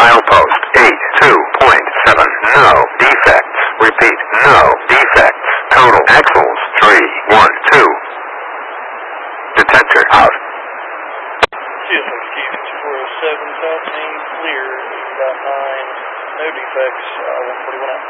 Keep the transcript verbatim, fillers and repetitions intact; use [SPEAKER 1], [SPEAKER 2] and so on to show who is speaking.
[SPEAKER 1] Milepost eight two point seven. No defects. Repeat, no defects. Total axles three one two. Detector out.
[SPEAKER 2] C S M Ski four oh seven, South Main, clear, eight point nine, no defects, uh, one forty-one out.